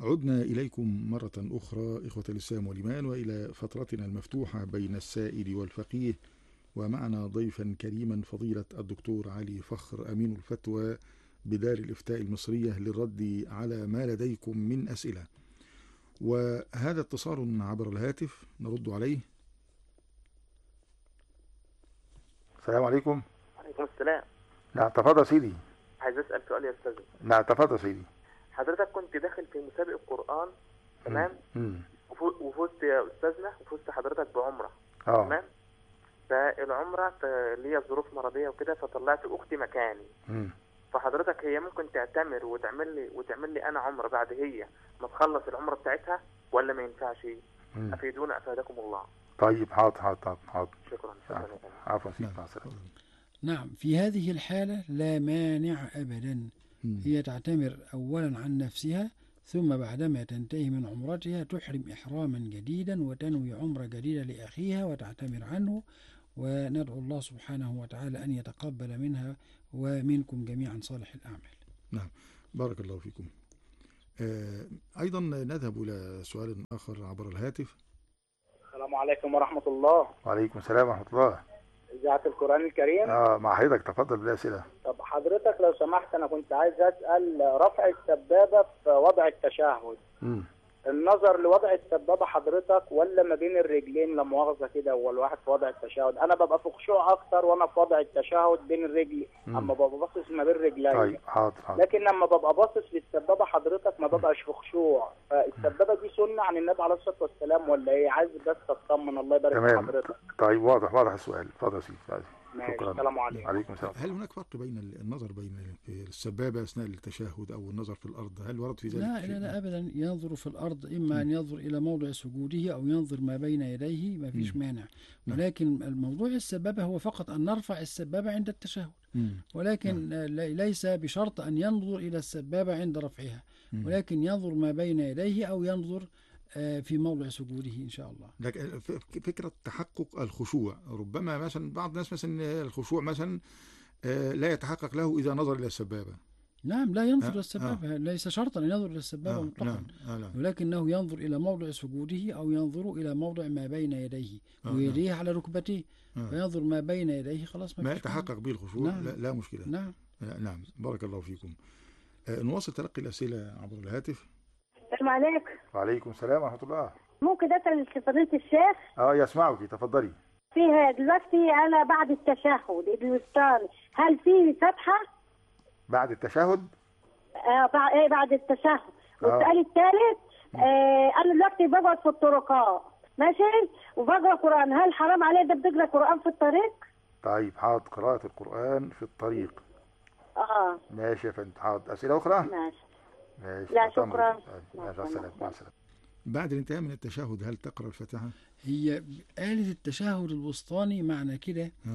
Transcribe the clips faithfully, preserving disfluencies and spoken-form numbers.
عدنا إليكم مرة أخرى إخوة الإسلام والإيمان، وإلى فترتنا المفتوحة بين السائل والفقيه، ومعنا ضيفا كريما فضيلة الدكتور علي فخر أمين الفتوى بدار الإفتاء المصرية للرد على ما لديكم من أسئلة. وهذا اتصال عبر الهاتف نرد عليه. السلام عليكم. وعليكم السلام. نعم تفضل سيدي. عايز اسال سؤال يا استاذ. نعم تفضل سيدي. حضرتك كنت داخل في مسابقه قران، تمام؟ امم وفزت يا استاذنا، وفزت حضرتك بعمره. اه تمام. فالعمره ليا ظروف مرضيه وكده، فطلعت اختي مكاني. امم فحضرتك هي ممكن تعتمر وتعمل لي وتعمل لي انا عمره بعد هي ما تخلص العمره بتاعتها، ولا ما ينفعش؟ افيدونا افادكم الله. طيب حاضر حاضر حاضر. شكرا شكرا. عفوا سيدي. مع السلامه. نعم، في هذه الحالة لا مانع أبدا. مم. هي تعتمر أولا عن نفسها، ثم بعدما تنتهي من عمرتها تحرم إحراما جديدا وتنوي عمرة جديدة لأخيها وتعتمر عنه، وندعو الله سبحانه وتعالى أن يتقبل منها ومنكم جميعا صالح الأعمال. نعم بارك الله فيكم. آه أيضا نذهب إلى سؤال آخر عبر الهاتف. السلام عليكم ورحمة الله. وعليكم السلام ورحمة الله. إذاعة القرآن الكريم. اه مع حضرتك، تفضل بالأسئلة. طب حضرتك لو سمحت، أنا كنت عايز أسأل رفع السبابة في وضع التشهد. امم النظر لوضع السبابة حضرتك ولا ما بين الرجلين؟ لا مؤاخذة كده، هو الواحد في وضع التشهد أنا ببقى في خشوع أكتر وأنا في وضع التشهد بين الرجل، أما ببقى باصص ما بين رجلي. طيب حاضر حاضر. لكن لما ببقى باصص للسبابة حضرتك ما ببقاش في خشوع. فالسبابة دي سنة عن النبي عليه الصلاة والسلام ولا إيه؟ عايز بس أطمن. الله يبارك في حضرتك. طيب واضح واضح السؤال. اتفضل يا سيدي. شكرا. السلام عليكم. وعليكم السلام. هل هناك فرق بين النظر بين السبابة أثناء التشهد أو النظر في الأرض؟ هل ورد في ذلك؟ لا لا لا أبدا، ينظر في الأرض، إما أن ينظر إلى موضع سجوده أو ينظر ما بين يديه، ما فيش مانع. ولكن الموضوع السبابة هو فقط أن نرفع السبابة عند التشهد، ولكن ليس بشرط أن ينظر إلى السبابة عند رفعها، ولكن ينظر ما بين يديه أو ينظر في موضع سجوده إن شاء الله. لكن فكرة تحقق الخشوع، ربما مثلا بعض الناس مثلا الخشوع مثلا لا يتحقق له إذا نظر إلى السبابة. نعم لا ينظر إلى السبابة، آه. ليس شرطا أن ينظر إلى السبابة آه. مطلقا، نعم. آه. نعم. ولكنه ينظر إلى موضع سجوده أو ينظر إلى موضع ما بين يديه آه. ويديه نعم. على ركبتيه آه. فينظر ما بين يديه، خلاص ما, ما يتحقق به الخشوع. نعم. لا, لا مشكلة. نعم. نعم بارك الله فيكم. آه نواصل تلقي الأسئلة عبر الهاتف. السلام عليكم. وعليكم السلام ورحمة الله. ممكن أسأل فضيلة الشيخ؟ اه يسمعك، تفضلي. فيها دلوقتي أنا بعد التشهد الوسطاني هل في فتحة؟ بعد التشهد؟ آه بعد إيه بعد التشهد. والسؤال الثالث آه أنا دلوقتي بقعد في الطرقات ماشي وبقرأ قرآن، هل حرام علي ده بتقرأ قرآن في الطريق؟ طيب حاضر، قراءة القرآن في الطريق. اه ماشي يا فندم. حاضر. أسئلة أخرى؟ ماشي. ماشي. لا شكرا. مع السلامة. مع السلامة. بعد الانتهاء من التشهد هل تقرأ الفاتحة؟ هي آلة التشهد الوسطاني معنى كده آه.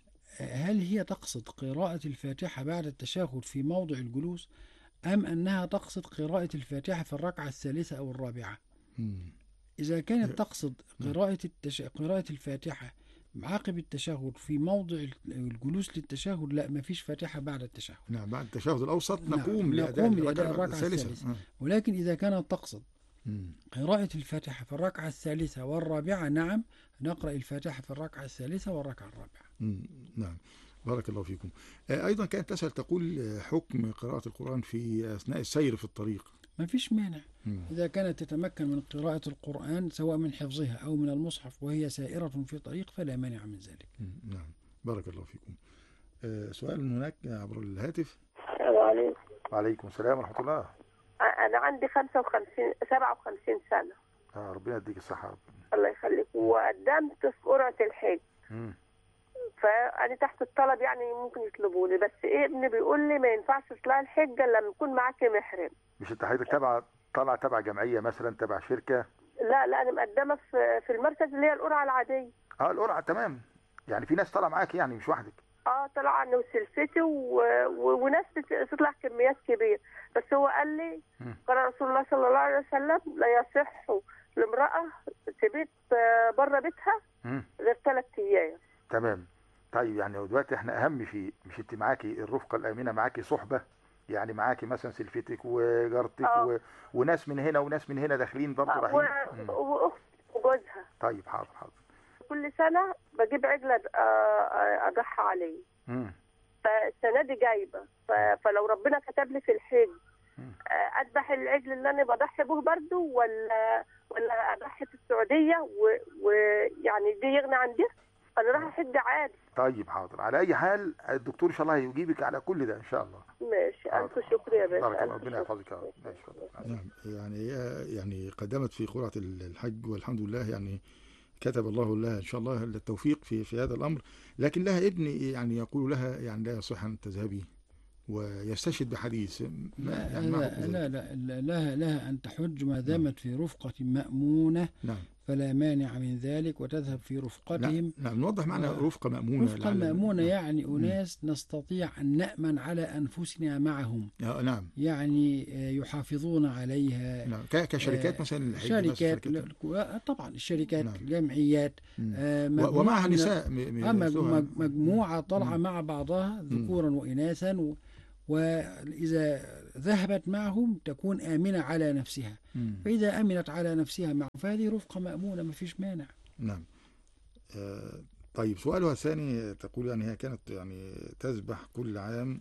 هل هي تقصد قراءة الفاتحة بعد التشهد في موضع الجلوس، أم أنها تقصد قراءة الفاتحة في الركعة الثالثة أو الرابعة؟ مم. إذا كانت تقصد قراءة التش... قراءة الفاتحة عقب التشهد في موضع الجلوس للتشهد، لا ما فيش فاتحة بعد التشهد. نعم بعد التشهد الأوسط نقوم نعم. لأداء نقوم الركعة, الركعة الثالثة. الثالثة آه. ولكن إذا كانت تقصد مم. قراءة الفاتحة في الركعة الثالثة والرابعة، نعم نقرأ الفاتحة في الركعة الثالثة والركعة الرابعة. مم. نعم بارك الله فيكم. أيضا كانت تسأل تقول حكم قراءة القرآن في أثناء السير في الطريق. ما فيش مانع مم. إذا كانت تتمكن من قراءة القرآن سواء من حفظها أو من المصحف وهي سائرة في طريق فلا مانع من ذلك. مم. نعم بارك الله فيكم. أه سؤال هناك عبر الهاتف. السلام عليكم. وعليكم السلام ورحمة الله. أنا عندي خمسة وخمسين سبعة وخمسين سنة. آه ربنا يديك الصحة ربنا. الله يخليك. وقدمت في قرعة الحج. مم. فأنا تحت الطلب يعني ممكن يطلبوني، بس إيه ابني بيقول لي ما ينفعش تطلع الحج إلا لما يكون معاك محرم. مش أنت حضرتك تبع طالع تبع جمعية مثلا، تبع شركة؟ لا لا أنا مقدمة في في المركز اللي هي القرعة العادية. اه القرعة تمام، يعني في ناس طالعة معاك يعني مش وحدك. اه طلع أنا وسلفتي و... و... وناس تطلع كميات كبيرة، بس هو قال لي قال رسول الله صلى الله عليه وسلم لا يصح لامرأة تبيت بره بيتها غير ثلاث أيام. تمام. طيب يعني دلوقتي احنا أهم شيء، مش انت معاكي الرفقة الآمنة، معاكي صحبة يعني معاكي مثلا سلفتك وجارتك آه. و... وناس من هنا وناس من هنا داخلين برضه رايحين. و- واختي وجوزها. طيب حاضر حاضر. كل سنه بجيب عجله أ- أ- اضحى عليه. امم فالسنه دي جايبه، ف- فلو ربنا كتب لي في الحج مم. اذبح العجل اللي انا بضحي به برضه، ولا ولا اضحي في السعوديه ويعني دي يغني عن دي؟ انا رايحه حج عادي. طيب حاضر. على اي حال الدكتور ان شاء الله هيجيبك على كل ده ان شاء الله. ماشي، حاضر. الف شكر يا بارك باشا. الله، ألف ربنا شكر. يحفظك يا رب. ماشي اتفضل. نعم يعني هي يعني قدمت في قرعة الحج والحمد لله، يعني كتب الله لها إن شاء الله التوفيق في في هذا الأمر، لكن لها ابن يعني يقول لها يعني لا يصح أن تذهبي ويستشهد بحديث ما لا يعني ما لا حكم ذلك؟ لا, لا, لا لها لها أن تحج ما دامت في رفقة مأمونة، نعم فلا مانع من ذلك، وتذهب في رفقتهم. نعم, نعم نوضح معنى و- رفقة مأمونة. رفقة لعل- مأمونة نعم. يعني أناس نستطيع أن نأمن على أنفسنا معهم، آه، نعم يعني آه، يحافظون عليها. نعم ك- كشركات آه، مثلا الحج مثلاً شركات، شركات. لا، طبعا الشركات، نعم. جمعيات، مم. آه، و- مجموعة ومعها من- نساء م- م- آه، مج- مثلها. مج- مجموعة طالعة مم. مع بعضها ذكورا وإناثا، و- وإذا ذهبت معهم تكون آمنة على نفسها، مم. فإذا أمنت على نفسها معهم فهذه رفقة مأمونة، ما فيش مانع. نعم. آه، طيب سؤالها الثاني، تقول يعني هي كانت يعني تذبح كل عام،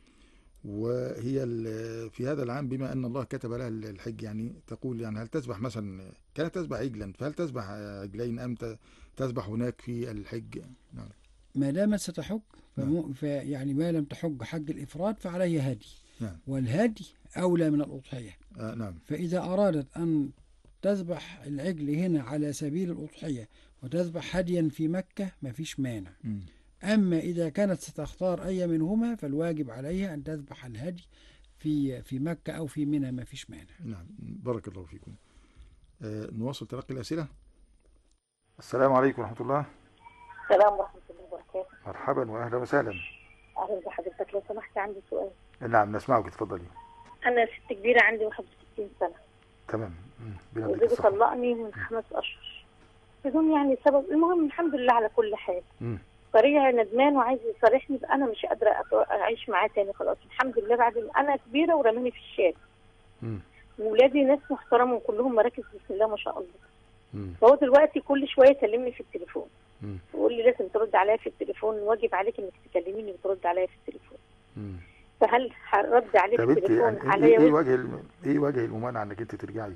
وهي ال- في هذا العام بما أن الله كتب لها الحج، يعني تقول يعني هل تذبح مثلا، كانت تذبح عجلا، فهل تذبح عجلين أم ت- تذبح هناك في الحج؟ نعم. ما دامت ستحج فمو فيعني ما لم تحج حج الإفراد فعليها هدي، نعم. والهدي أولى من الأضحية. آه نعم. فإذا أرادت أن تذبح العجل هنا على سبيل الأضحية وتذبح هديا في مكة ما فيش مانع. مم. أما إذا كانت ستختار أي منهما فالواجب عليها أن تذبح الهدي في في مكة أو في منى، ما فيش مانع. نعم بارك الله فيكم. آه نواصل تلقي الأسئلة. السلام عليكم ورحمة الله. السلام ورحمة الله وبركاته. مرحبا واهلا وسهلا. أهلا بحضرتك، لو سمحت عندي سؤال. نعم نسمعك، اتفضلي. أنا ست كبيرة عندي واحد وستين سنة، تمام. مم. بنا وزوجي الصحة. طلقني من خمس أشهر بدون يعني سبب. المهم الحمد لله على كل حال. مم. طريقة ندمان وعايز يصارحني، أنا مش قادرة أت- أعيش معاه تاني خلاص. الحمد لله بعد ما أنا كبيرة ورماني في الشارع، مم. وولادي ناس محترمة وكلهم مراكز بسم الله ما شاء الله. مم. فهو دلوقتي كل شوية يكلمني في التليفون مم. ويقول لي لازم ترد عليا في التليفون، واجب عليك إنك تكلميني وترد عليا في التليفون. مم. فهل هرد عليه في طب انت التليفون يعني عليا ايه ايه وجه؟ وجه الم... ايه وجه الممانعة انك انت ترجعي؟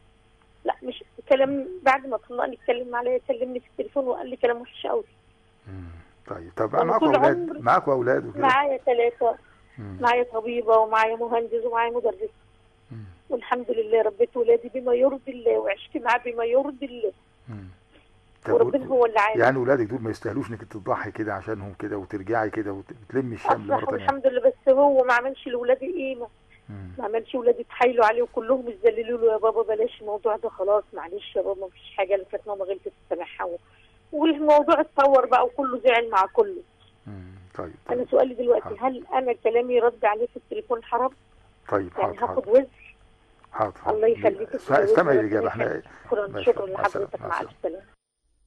لا مش كلام، بعد ما طلقني اتكلم عليا، كلمني في التليفون وقال لي كلام وحش قوي. مم. طيب طب أنا معاكوا طول اولاد عمري- معاكوا اولاد وكده؟ معايا ثلاثة، مم. معايا طبيبة ومعايا مهندس ومعايا مدرس، مم. والحمد لله ربيت ولادي بما يرضي الله وعشت معاه بما يرضي الله، مم. طب وربنا هو اللي عارف. يعني ولادك دول ما يستاهلوش انك تضحي كده عشانهم كده وترجعي كده وتلمي الشمل أصلح مرة تانية؟ والحمد لله، بس هو ما عملش لولادي قيمة، مم. ما عملش ولادي يتحايلوا عليه وكلهم يذللوا له، يا بابا بلاش الموضوع ده خلاص، معلش يا بابا مفيش حاجة، اللي كانت ماما غلطت تسامحها، والموضوع اتطور بقى وكله زعل مع كله. مم. طيب أنا طيب سؤالي دلوقتي، حاضر. هل أنا كلامي رد عليه في التليفون حرام؟ طيب يعني حاضر هاخد حاضر وزر؟ حاضر حاضر. الله يخليك. است- استمعي الإجابة. احنا شكرا ماشي. شكرا مع السلامة. لحضرتك، مع مع ألف السلامة. سلامة.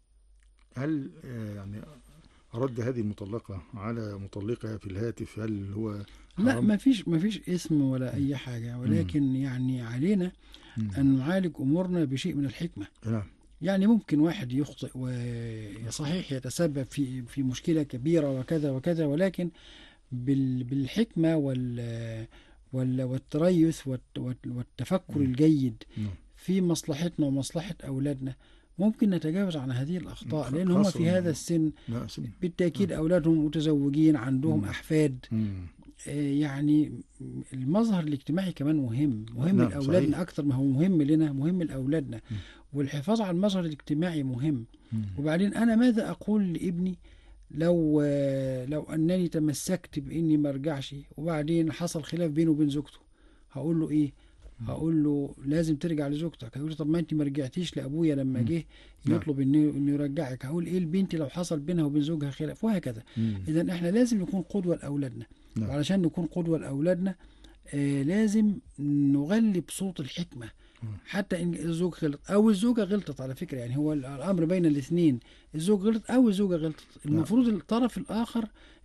هل آه، يعني رد هذه المطلقة على مطلقها في الهاتف هل هو لا، حرام؟ ما فيش ما فيش اسم ولا أي حاجة، ولكن يعني علينا مم. أن نعالج أمورنا بشيء من الحكمة. نعم. يعني ممكن واحد يخطئ وصحيح يتسبب في في مشكلة كبيرة وكذا وكذا، ولكن بال- بالحكمة وال وال- والتريث والت- والت- والتفكر الجيد نعم. في مصلحتنا ومصلحة أولادنا ممكن نتجاوز عن هذه الأخطاء، خ- لأن هم خاصة في هذا السن لا سن. بالتأكيد أولادهم متزوجين، عندهم مم. أحفاد. مم. آه، يعني المظهر الاجتماعي كمان مهم مهم نعم، لأولادنا صحيح. أكثر ما هو مهم لنا، مهم لأولادنا. والحفاظ على المظهر الاجتماعي مهم. مم. وبعدين أنا ماذا أقول لابني لو آه، لو أنني تمسكت بإني ما أرجعش وبعدين حصل خلاف بينه وبين زوجته؟ هقول له إيه؟ هقول له لازم ترجع لزوجتك. هيقول لي طب ما انت ما رجعتيش لابويا لما جه يطلب انه انه يرجعك. هقول ايه لبنتي لو حصل بينها وبين زوجها خلاف؟ وهكذا. اذا احنا لازم نكون قدوه لاولادنا. نعم. وعلشان نكون قدوه لاولادنا آه لازم نغلب صوت الحكمه. حتى ان الزوج غلط او الزوجه غلطت، على فكره يعني هو الامر بين الاثنين، الزوج غلط او الزوجه غلطت، المفروض الطرف الاخر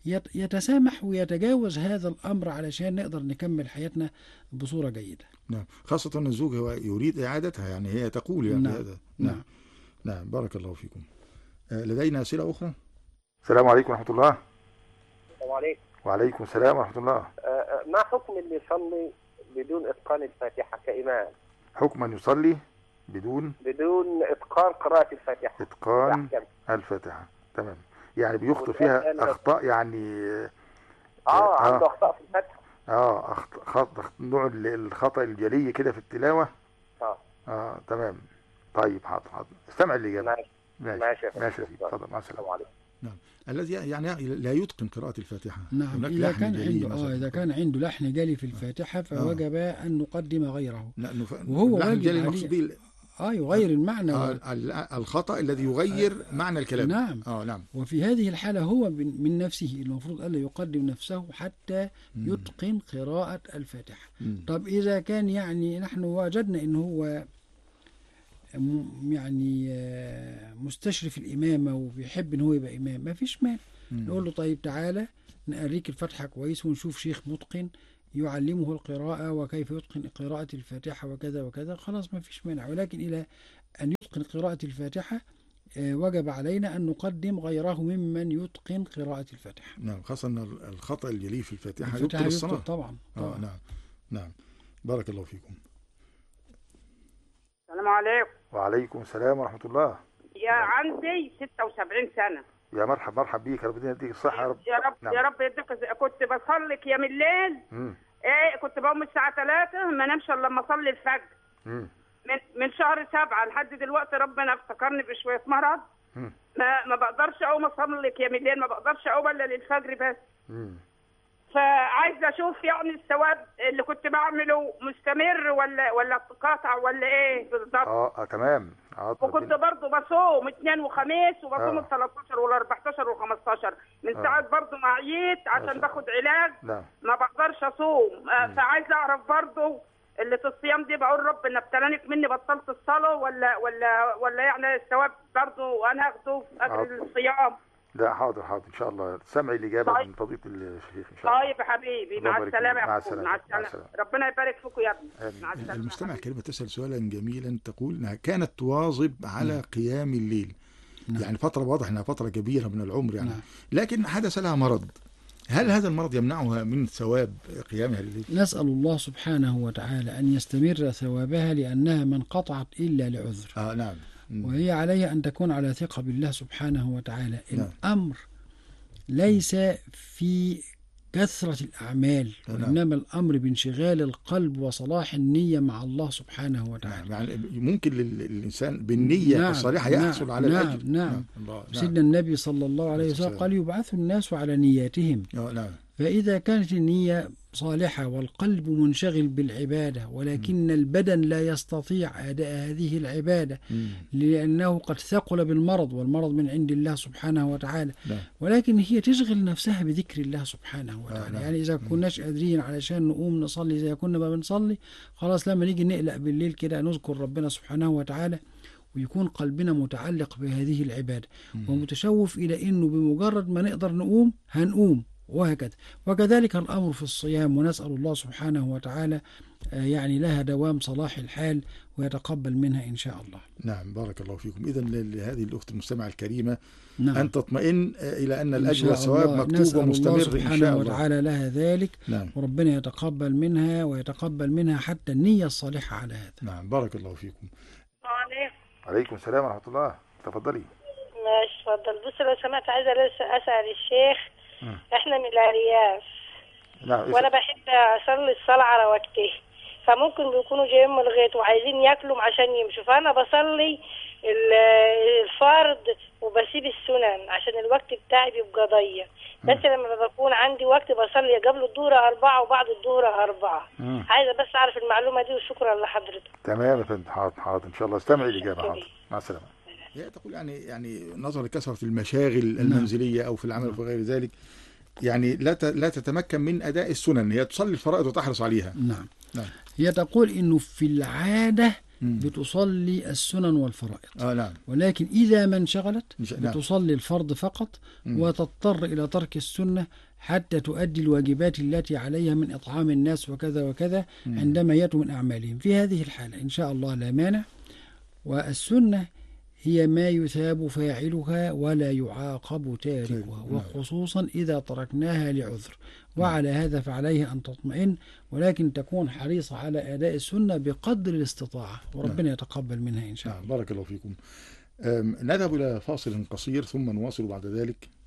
يت- يتسامح ويتجاوز هذا الأمر علشان نقدر نكمل حياتنا بصورة جيدة. نعم، خاصة أن الزوج هو يريد إعادتها، يعني هي تقول يعني نعم. هذا. نعم. نعم، بارك الله فيكم. آه، لدينا أسئلة أخرى. السلام عليكم ورحمة الله. السلام عليكم. وعليكم السلام ورحمة الله. آه، ما حكم اللي يصلي بدون إتقان الفاتحة كإمام؟ حكم أن يصلي بدون بدون إتقان قراءة الفاتحة. إتقان أحكم. الفاتحة. تمام، يعني بيخطئ فيها أخطاء، يعني آه عنده أخطاء في الفاتحة. آه أخطاء خط... نوع الخطأ الجلي كده في التلاوة. آه آه تمام. طيب، حاضر حاضر، استمع الإجابة. ماشي ماشي ماشي ماشي. اتفضل، مع السلامة. عليكم. نعم، الذي يعني لا يتقن قراءة الفاتحة. نعم، هناك إذا لحن كان جلي عنده مثلاً. آه إذا كان عنده لحن جلي في الفاتحة فوجب أن نقدم غيره، لأنه ف... وهو اللحن واجب الجلي عليه. المقصود به آه يغير المعنى. آه ال- الخطأ الذي يغير معنى الكلام. نعم. آه نعم. وفي هذه الحالة هو من من نفسه المفروض ألا يقدم نفسه حتى يتقن قراءة الفاتحة. مم. طب إذا كان يعني نحن وجدنا إنه هو م- يعني آه، مستشرف الإمامة وبيحب إن هو يبقى إمام، ما فيش مانع نقول له طيب تعالى نقريك الفاتحة كويس ونشوف شيخ متقن يعلمه القراءة وكيف يتقن قراءة الفاتحة وكذا وكذا، خلاص ما فيش مانع. ولكن إلى أن يتقن قراءة الفاتحة آه، وجب علينا أن نقدم غيره ممن يتقن قراءة الفاتحة. نعم، خاصة أن الخطأ الجلي في الفاتحة الفاتحة يبطل يبطل الصلاة. طبعا, طبعا. آه نعم نعم. بارك الله فيكم. السلام عليكم. وعليكم السلام ورحمة الله. يا عندي ستة وسبعين سنة. يا مرحب مرحب بيك، ربنا يديك الصحة يا رب. يا رب نعم. يا رب يديك. كنت بصلي قيام الليل. مم. ايه كنت بقوم الساعة ثلاثة ما نمشي الا لما اصلي الفجر. مم. من من شهر سبعة لحد دلوقتي ربنا افتكرني بشوية مرض. مم. ما ما بقدرش اقوم اصلي قيام الليل، ما بقدرش اقوم الا للفجر بس. مم. فعايزه اشوف يعني الثواب اللي كنت بعمله مستمر ولا ولا قاطع ولا ايه بالظبط. اه اه تمام. آه وكنت ربنا- برضه بصوم اثنين وخميس وبصوم آه. ال ثلاثة عشر وال أربعتاشر وال خمستاشر من آه. ساعات برضه ما عييت عشان شاء باخد علاج نعم. ما بقدرش اصوم. آه، فعايز اعرف برضه اللي في الصيام دي بقول ربنا ابتلاني مني بطلت الصلاه ولا ولا ولا يعني الثواب برضه وانا اخده في اجر آه. الصيام. لا حاضر حاضر إن شاء الله سمعي الإجابة طيب. من فضيلة الشيخ إن شاء الله. طيب يا حبيبي الله مع يبارك السلامه فيك. مع يا أخوي. السلامة. مع مع السلامه. السلامة. ربنا يبارك فيكم يا ابني. آمين. مع السلامه. المستمع الكريمة تسأل سؤالا جميلا، تقول انها كانت تواظب على نعم. قيام الليل. نعم. يعني فترة واضح انها فترة كبيرة من العمر يعني. نعم. لكن حدث لها مرض، هل هذا المرض يمنعها من ثواب قيامها الليل؟ نسأل الله سبحانه وتعالى أن يستمر ثوابها لأنها ما انقطعت إلا لعذر. اه نعم. مم. وهي عليها أن تكون على ثقة بالله سبحانه وتعالى. نعم. الأمر ليس في كثرة الأعمال، نعم. وإنما الأمر بانشغال القلب وصلاح النية مع الله سبحانه وتعالى. نعم. يعني ممكن لل- للإنسان بالنية نعم. الصالحة نعم. يحصل على نعم. الأجر. نعم. الله. سيدنا النبي صلى الله عليه وسلم السلام. قال يبعث الناس على نياتهم. آه نعم. فإذا كانت النية صالحة والقلب منشغل بالعبادة ولكن البدن لا يستطيع أداء هذه العبادة مم. لأنه قد ثقل بالمرض، والمرض من عند الله سبحانه وتعالى، نعم. ولكن هي تشغل نفسها بذكر الله سبحانه وتعالى. نعم. يعني إذا كناش قادرين علشان نقوم نصلي زي كنا ما بنصلي، خلاص لما نيجي نقلق بالليل كده نذكر ربنا سبحانه وتعالى ويكون قلبنا متعلق بهذه العبادة ومتشوف إلى أنه بمجرد ما نقدر نقوم هنقوم، وهكذا. وكذلك الأمر في الصيام، ونسأل الله سبحانه وتعالى آه، يعني لها دوام صلاح الحال ويتقبل منها إن شاء الله. نعم بارك الله فيكم. إذا لهذه الأخت المستمعة الكريمة نعم. أن تطمئن إلى أن إن الأجر شاء والثواب الله. مكتوب نسأل الله ومستمر إن سبحانه شاء الله. وتعالى لها ذلك. نعم. وربنا يتقبل منها ويتقبل منها حتى النية الصالحة على هذا. نعم بارك الله فيكم. عليكم. عليكم السلام ورحمة الله. تفضلي. ماشي اتفضل. بص لو سمحت عايزه لسه اسال الشيخ. مم. احنا من الارياف نعم. وانا بحب اصلي الصلاه على وقتها، فممكن بيكونوا جايين من الغيط وعايزين ياكلوا عشان يمشوا، فانا بصلي الفرض وبسيب السنن عشان الوقت بتاعي بيبقى ضيق. بس لما بكون عندي وقت بصلي قبل الظهر أربعة وبعد الظهر أربعة. مم. عايزة بس أعرف المعلومة دي وشكرا لحضرتك. تمام يا فندم. حاضر حاضر إن شاء الله استمعي الإجابة. حاضر مع السلامة. هي تقول يعني يعني نظرا لكثرة المشاغل المنزلية أو في العمل وفي غير ذلك، يعني لا لا تتمكن من أداء السنن، هي تصلي الفرائض وتحرص عليها. نعم. نعم. هي تقول إنه في العادة بتصلي السنن والفرائض. آه نعم. ولكن إذا ما انشغلت نعم. بتصلي الفرض فقط مم. وتضطر إلى ترك السنة حتى تؤدي الواجبات التي عليها من إطعام الناس وكذا وكذا مم. عندما يأتوا من أعمالهم. في هذه الحالة إن شاء الله لا مانع. والسنة هي ما يثاب فاعلها ولا يعاقب تاركها، وخصوصا إذا تركناها لعذر. وعلى هذا فعليه أن تطمئن، ولكن تكون حريصة على أداء السنة بقدر الاستطاعة، وربنا يتقبل منها إن شاء الله. بارك الله فيكم. نذهب إلى فاصل قصير ثم نواصل بعد ذلك.